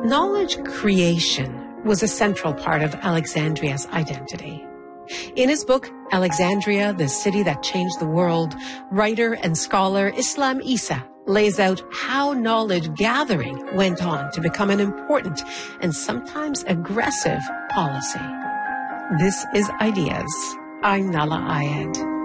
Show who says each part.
Speaker 1: Knowledge creation was a central part of Alexandria's identity. In his book, Alexandria, the City That Changed the World, writer and scholar Islam Issa lays out how knowledge gathering went on to become an important and sometimes aggressive policy. This is Ideas. I'm Nahlah Ayed.